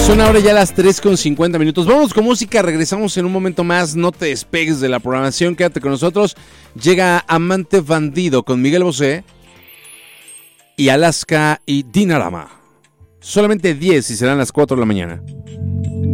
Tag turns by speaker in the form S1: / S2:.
S1: Son ahora ya las 3:50. Vamos con música, regresamos en un momento más. No te despegues de la programación, quédate con nosotros. Llega Amante Bandido con Miguel Bosé y Alaska y Dinarama. Solamente 10 y serán las 4 de la mañana.